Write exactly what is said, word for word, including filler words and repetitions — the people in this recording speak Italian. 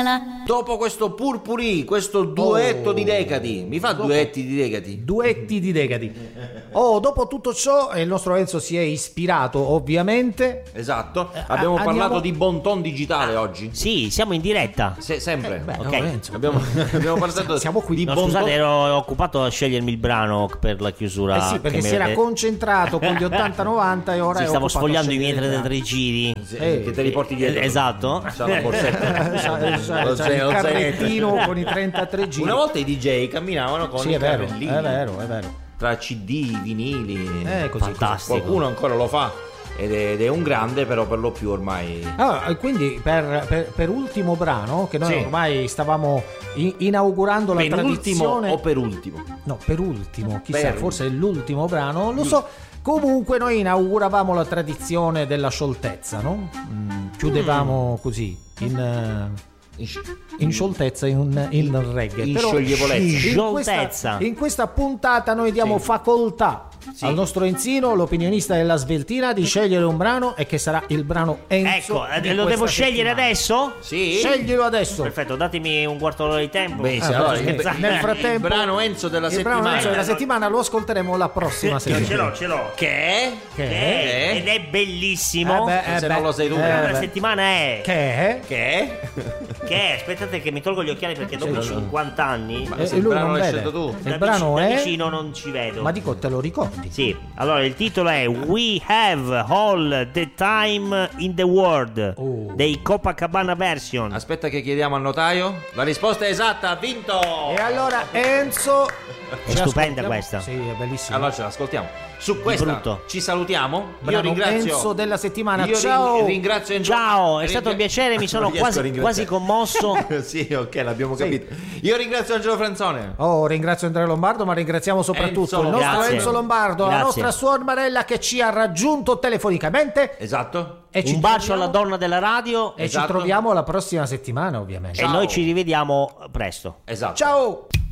la. Dopo questo purpurì, questo duetto oh. di decadi, mi fa dopo... duetti di decadi? Duetti di decadi. Oh, dopo tutto ciò il nostro Enzo si è ispirato, ovviamente. Esatto. Abbiamo eh, parlato di bon ton digitale oggi. Sì, siamo in diretta. Se, sempre. Eh, beh, ok. No, Enzo. Abbiamo, abbiamo parlato siamo qui. di no, bon scusate, ton... ero occupato a scegliermi il brano per la chiusura. Eh sì, perché si era concentrato con gli ottanta novanta e ora sì, è stavo sfogliando i miei trentatré trentatré giri. Sì, eh, che te li porti dietro. Esatto. C'ha la borsetta. Il carrettino con i trentatré giri. Una volta i D J camminavano con sì, i è vero, carrellini. è vero, è vero. Tra C D, vinili. Eh, così, fantastico. Qualcuno ancora lo fa. Ed è, ed è un grande, però per lo più ormai. Ah, quindi per, per, per ultimo brano, che noi sì. ormai stavamo in, inaugurando la Penultimo tradizione. o per ultimo? No, per ultimo, chissà, per... forse è l'ultimo brano, lo so. Comunque noi inauguravamo la tradizione della scioltezza, no? Mm, chiudevamo mm. così, in... in scioltezza, in, in reggae, in però scioglievolezza, in questa, in questa puntata noi diamo sì. facoltà sì. al nostro Enzino, l'opinionista della Sveltina, di scegliere un brano e che sarà il brano Enzo. Ecco, lo devo scegliere settimana. Adesso? Sì. Sceglielo adesso. Perfetto, datemi un quarto d'ora di tempo. Beh, sì, ah, allora, il, nel frattempo il brano Enzo della il settimana. brano Enzo della settimana lo ascolteremo la prossima settimana. Ce l'ho, ce l'ho. Che è? Che è? Ed è bellissimo. Eh beh, eh se beh, non lo sei tu. eh La beh. settimana è Che è? Che è? Che è? Aspettate che mi tolgo gli occhiali perché dopo Sì, cinquanta anni Ma Eh, se il lui brano non l'hai vede. scelto tu. Il da brano vicino, è da vicino non ci vedo. Ma dico, te lo ricordi? Sì, allora il titolo è We Have All the Time in the World Oh. dei Copacabana Version. Aspetta che chiediamo al notaio. La risposta è esatta, ha vinto. E allora Enzo, È ci stupenda ascoltiamo? questa. Sì, è bellissima. Allora ce l'ascoltiamo. Su questa brutto. ci salutiamo. Brano Io ringrazio Enzo della settimana. Io Ciao. ring- ringrazio Enzo. Ciao, è Ring- stato un piacere, mi sono Non riesco a quasi, ringraziare. quasi commosso. Sì, ok, l'abbiamo capito. Io ringrazio Angelo Franzone. Oh, ringrazio Andrea Lombardo, ma ringraziamo soprattutto Enzo il nostro Grazie. Enzo Lombardo, Grazie. la nostra suor Marella che ci ha raggiunto telefonicamente. Esatto. E ci Un bacio troviamo- alla donna della radio E Esatto. ci troviamo la prossima settimana, ovviamente. e noi ci rivediamo presto. Esatto. Ciao.